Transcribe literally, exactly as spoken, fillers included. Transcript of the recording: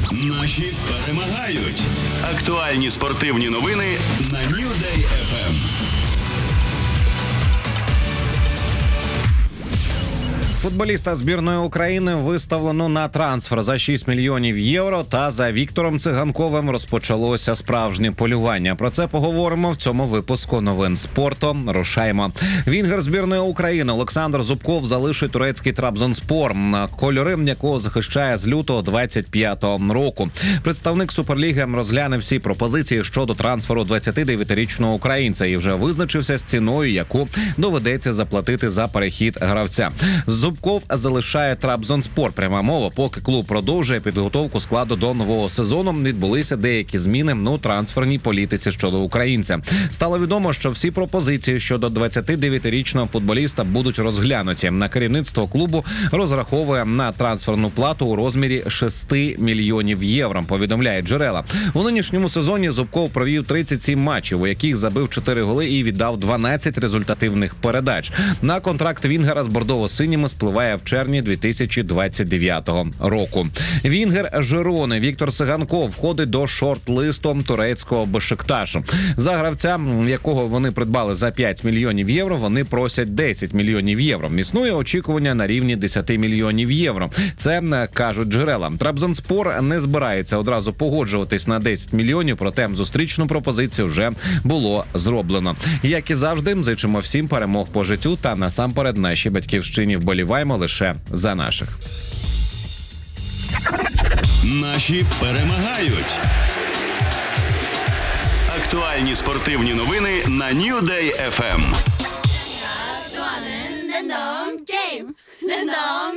Наші перемагають. Актуальні спортивні новини на New Day еф ем. Футболіста збірної України виставлено на трансфер за шість мільйонів євро, та за Віктором Циганковим розпочалося справжнє полювання. Про це поговоримо в цьому випуску новин спорту. Рушаємо. Вінгер збірної України Олександр Зубков залишить турецький Трабзонспор, кольори якого захищає з лютого двадцять п'ятого року. Представник Суперліги розгляне всі пропозиції щодо трансферу двадцятидев'ятирічного українця і вже визначився з ціною, яку доведеться заплатити за перехід гравця. Зубков залишає Трабзонспор. Пряма мова, поки клуб продовжує підготовку складу до нового сезону, відбулися деякі зміни у трансферній політиці щодо українця. Стало відомо, що всі пропозиції щодо двадцятидев'ятирічного футболіста будуть розглянуті. На керівництво клубу розраховує на трансферну плату у розмірі шість мільйонів євро, повідомляють джерела. У нинішньому сезоні Зубков провів тридцять сім матчів, у яких забив чотири голи і віддав дванадцять результативних передач. На контракт Вінгера з бордово-синіми спливає в червні дві тисячі двадцять дев'ятого року. Вінгер Жирони Віктор Циганков входить до шорт-листу турецького Бешикташу. За гравця, якого вони придбали за п'ять мільйонів євро, вони просять десять мільйонів євро. Існує очікування на рівні десять мільйонів євро. Це кажуть джерела. Трабзонспор не збирається одразу погоджуватись на десять мільйонів, проте зустрічну пропозицію вже було зроблено. Як і завжди, зичимо всім перемог по життю та насамперед нашій батьківщині. Вболіваємо лише за наших. Наші перемагають. Актуальні спортивні новини на New Day еф ем. 좋아하는 랜덤 게임 랜덤